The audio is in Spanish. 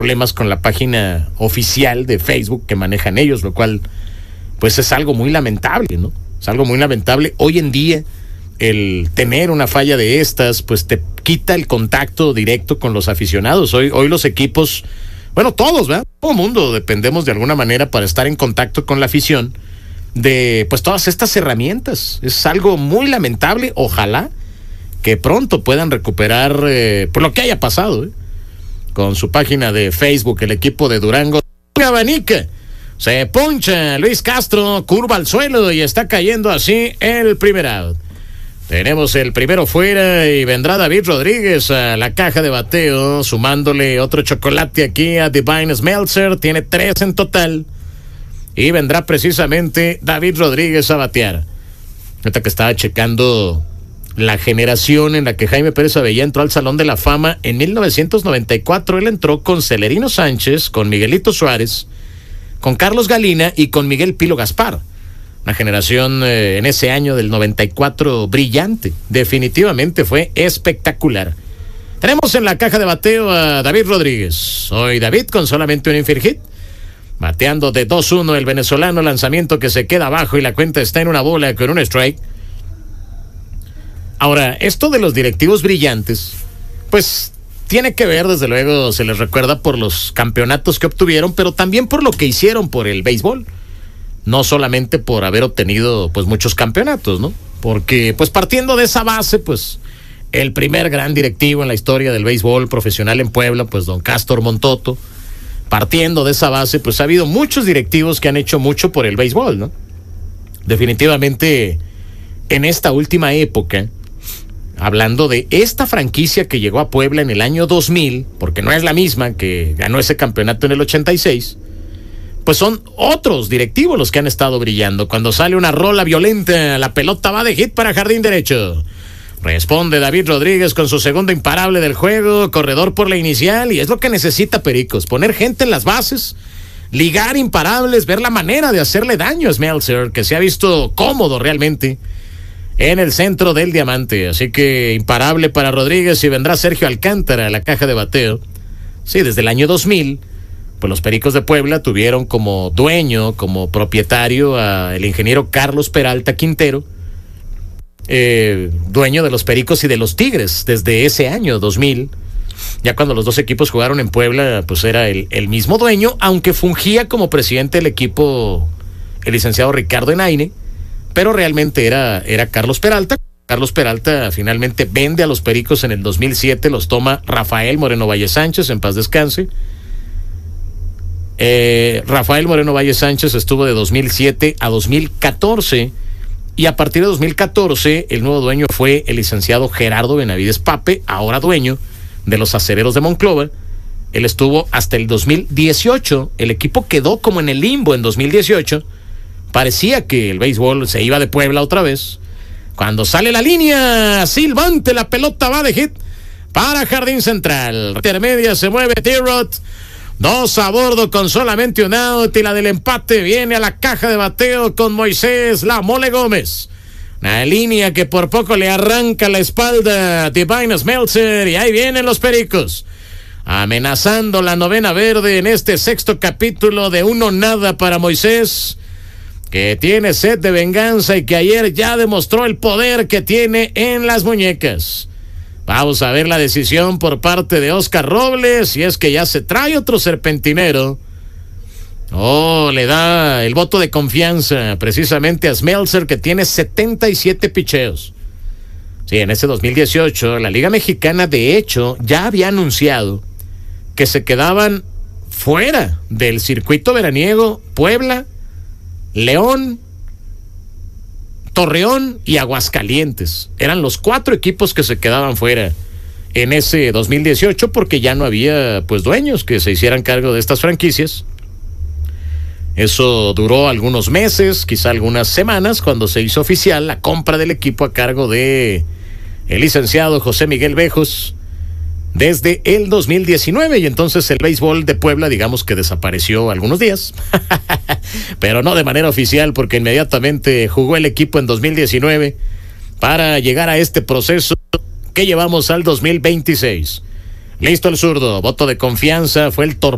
problemas con la página oficial de Facebook que manejan ellos, lo cual pues es algo muy lamentable, ¿no? Es algo muy lamentable. Hoy en día el tener una falla de estas pues te quita el contacto directo con los aficionados. Hoy los equipos, bueno, todos, ¿verdad? Todo el mundo dependemos de alguna manera para estar en contacto con la afición de pues todas estas herramientas. Es algo muy lamentable. Ojalá que pronto puedan recuperar por lo que haya pasado, con su página de Facebook, el equipo de Durango abanica, se poncha Luis Castro, curva al suelo y está cayendo así el primer out. Tenemos el primero fuera y vendrá David Rodríguez a la caja de bateo, sumándole otro chocolate aquí a Divine Smeltzer. Tiene 3 en total y vendrá precisamente David Rodríguez a batear. Ahorita que estaba checando la generación en la que Jaime Pérez Avellá entró al Salón de la Fama en 1994, él entró con Celerino Sánchez, con Miguelito Suárez, con Carlos Galina y con Miguel Pilo Gaspar. Una generación en ese año del 94 brillante. Definitivamente fue espectacular. Tenemos en la caja de bateo a David Rodríguez. Hoy David con solamente un infield hit. Bateando de 2-1 el venezolano, lanzamiento que se queda abajo y la cuenta está en una bola con un strike. Ahora, esto de los directivos brillantes, pues tiene que ver, desde luego, se les recuerda por los campeonatos que obtuvieron, pero también por lo que hicieron por el béisbol. No solamente por haber obtenido, pues, muchos campeonatos, ¿no? Porque, pues, partiendo de esa base, pues, el primer gran directivo en la historia del béisbol profesional en Puebla, pues, don Cástor Montoto. Partiendo de esa base, pues, ha habido muchos directivos que han hecho mucho por el béisbol, ¿no? Definitivamente, en esta última época, hablando de esta franquicia que llegó a Puebla en el año 2000, porque no es la misma que ganó ese campeonato en el 86, pues son otros directivos los que han estado brillando. Cuando sale una rola violenta, la pelota va de hit para jardín derecho. Responde David Rodríguez con su segundo imparable del juego, corredor por la inicial, y es lo que necesita Pericos, poner gente en las bases, ligar imparables, ver la manera de hacerle daño a Smeltzer, que se ha visto cómodo realmente en el centro del diamante. Así que imparable para Rodríguez y vendrá Sergio Alcántara a la caja de bateo. Sí, desde el año 2000, pues los Pericos de Puebla tuvieron como dueño, como propietario al ingeniero Carlos Peralta Quintero, dueño de los Pericos y de los Tigres desde ese año 2000. Ya cuando los dos equipos jugaron en Puebla, pues era el mismo dueño, aunque fungía como presidente del equipo el licenciado Ricardo Enaine, pero realmente era Carlos Peralta. Carlos Peralta finalmente vende a los Pericos en el 2007, los toma Rafael Moreno Valle Sánchez, en paz descanse. Rafael Moreno Valle Sánchez estuvo de 2007 a 2014, y a partir de 2014 el nuevo dueño fue el licenciado Gerardo Benavides Pape, ahora dueño de los Acereros de Monclova. Él estuvo hasta el 2018, el equipo quedó como en el limbo en 2018, parecía que el béisbol se iba de Puebla otra vez. Cuando sale la línea silbante, la pelota va de hit para jardín central. Intermedia se mueve T-Rod. 2 a bordo con solamente un out, y la del empate viene a la caja de bateo con Moisés La Mole Gómez. Una línea que por poco le arranca la espalda a Divine Smeltzer, y ahí vienen los Pericos amenazando la novena verde en este sexto capítulo de 1-0 para Moisés, que tiene sed de venganza y que ayer ya demostró el poder que tiene en las muñecas. Vamos a ver la decisión por parte de Oscar Robles, y es que ya se trae otro serpentinero. Le da el voto de confianza precisamente a Smeltzer, que tiene 77 picheos. Sí, en ese 2018 la Liga Mexicana de hecho ya había anunciado que se quedaban fuera del circuito veraniego Puebla, León, Torreón y Aguascalientes. Eran los 4 equipos que se quedaban fuera en ese 2018 porque ya no había pues dueños que se hicieran cargo de estas franquicias. Eso duró algunos meses, quizá algunas semanas, cuando se hizo oficial la compra del equipo a cargo de el licenciado José Miguel Bejos desde el 2019, y entonces el béisbol de Puebla, digamos que desapareció algunos días, pero no de manera oficial, porque inmediatamente jugó el equipo en 2019 para llegar a este proceso que llevamos al 2026. Listo el zurdo, voto de confianza, fue el torpedo